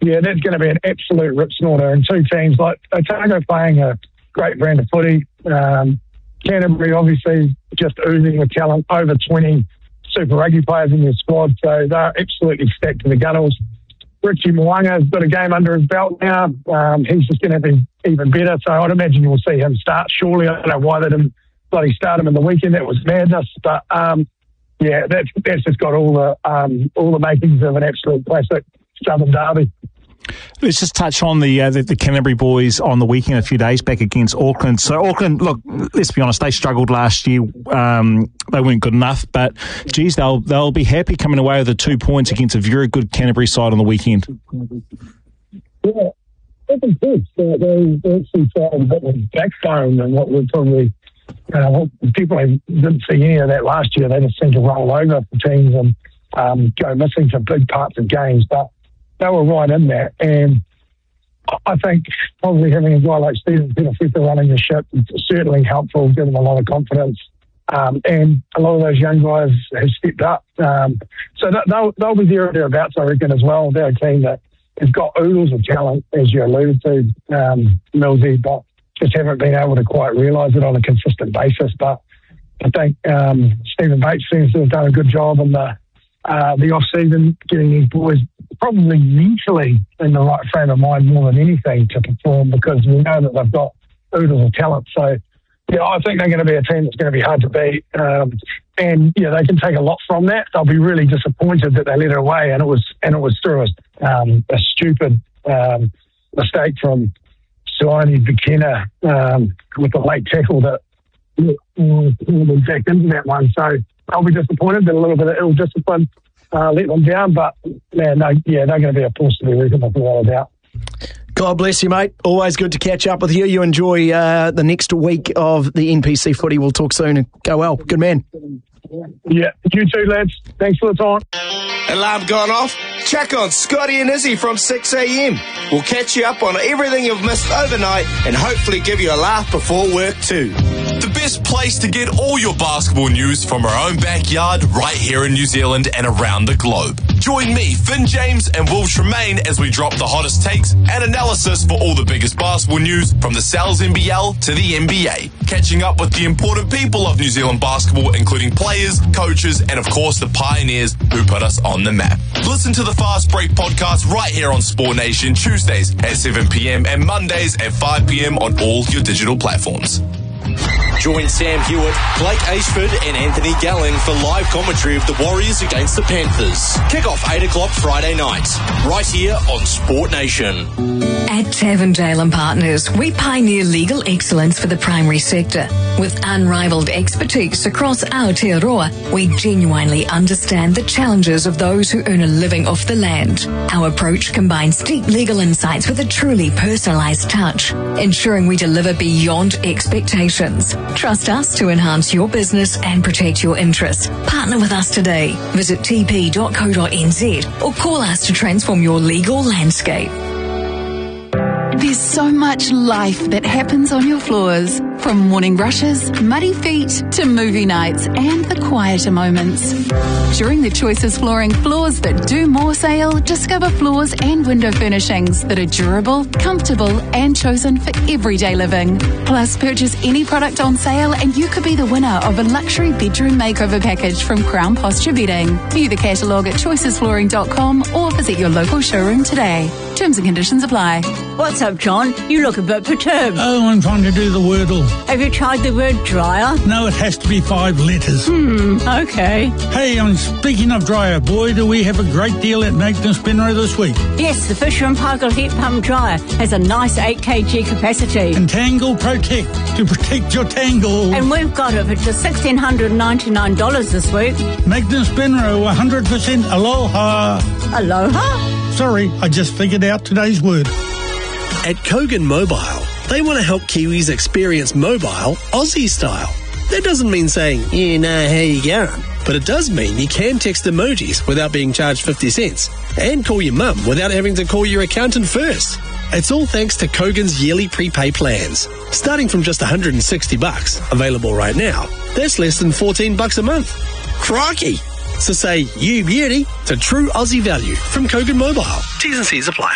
Yeah, that's going to be an absolute rip snorter. And two teams like Otago playing a great brand of footy. Canterbury obviously just oozing with talent, over 20 Super Rugby players in their squad, so they're absolutely stacked to the gunnels. Richie Mo'unga's got a game under his belt now. He's just going to be even better, so I'd imagine you'll see him start shortly. I don't know why they didn't bloody start him in the weekend. That was madness, but yeah, that's just got all the makings of an absolute classic Southern derby. Let's just touch on the Canterbury boys on the weekend a few days back against Auckland. So Auckland, look, let's be honest, they struggled last year. They weren't good enough, but geez, they'll be happy coming away with the 2 points against a very good Canterbury side on the weekend. Yeah, I think they actually started a bit of backbone and what we're probably. People didn't see any of that last year. They just seemed to roll over for teams and go missing for big parts of games, but they were right in there. And I think probably having a guy like Stephen Pettifeta running the ship is certainly helpful, give them a lot of confidence. And a lot of those young guys have stepped up. So they'll be there or thereabouts, I reckon, as well. They're a team that has got oodles of talent, as you alluded to, Millsy, but just haven't been able to quite realise it on a consistent basis. But I think Stephen Bates seems to have done a good job in the off-season, getting these boys probably mentally in the right frame of mind more than anything to perform, because we know that they've got oodles of talent. So, yeah, I think they're going to be a team that's going to be hard to beat. And, yeah, they can take a lot from that. They'll be really disappointed that they let it away, and it was through a stupid mistake from Suani Bekena with the late tackle that back into that one. So they'll be disappointed that a little bit of ill discipline let them down. But, man, they're going to be a force to be reckoned with, without a doubt. God bless you, mate. Always good to catch up with you. You enjoy the next week of the NPC footy. We'll talk soon and go well. Good man. Yeah, you too, lads. Thanks for the time. Alarm gone off? Check on Scotty and Izzy from 6 a.m. We'll catch you up on everything you've missed overnight and hopefully give you a laugh before work too. The best place to get all your basketball news from our own backyard right here in New Zealand and around the globe. Join me, Finn James and Will Tremaine as we drop the hottest takes and analysis for all the biggest basketball news from the Sal's NBL to the NBA. Catching up with the important people of New Zealand basketball, including players, coaches, and of course the pioneers who put us on the map. Listen to the Fast Break podcast right here on Sport Nation Tuesdays at 7 p.m. and Mondays at 5 p.m. on all your digital platforms. Join Sam Hewitt, Blake Ashford and Anthony Galling for live commentary of the Warriors against the Panthers. Kick off 8 o'clock Friday night, right here on Sport Nation. At Tavendale & Partners, we pioneer legal excellence for the primary sector. With unrivaled expertise across Aotearoa, we genuinely understand the challenges of those who earn a living off the land. Our approach combines deep legal insights with a truly personalised touch, ensuring we deliver beyond expectations. Trust us to enhance your business and protect your interests. Partner with us today. Visit tp.co.nz or call us to transform your legal landscape. There's so much life that happens on your floors. From morning brushes, muddy feet, to movie nights and the quieter moments. During the Choices Flooring Floors That Do More sale, discover floors and window furnishings that are durable, comfortable and chosen for everyday living. Plus, purchase any product on sale and you could be the winner of a luxury bedroom makeover package from Crown Posture Bedding. View the catalogue at choicesflooring.com or visit your local showroom today. Terms and conditions apply. What's up, John? You look a bit perturbed. Oh, I'm trying to do the Wordle. Have you tried the word dryer? No, it has to be 5 letters. Okay. Hey, speaking of dryer, boy, do we have a great deal at Magnus Benro this week. Yes, the Fisher & Paykel Heat Pump Dryer has a nice 8 kg capacity. And Tangle Protect, to protect your tangle. And we've got it for just $1,699 this week. Magnus Benro, 100% aloha. Aloha? Sorry, I just figured out today's word. At Kogan Mobile, they want to help Kiwis experience mobile Aussie style. That doesn't mean saying, you know how you going, but it does mean you can text emojis without being charged 50 cents and call your mum without having to call your accountant first. It's all thanks to Kogan's yearly prepay plans. Starting from just $160, available right now, that's less than $14 a month. Crikey! So say you beauty to true Aussie value from Kogan Mobile. T's and C's apply.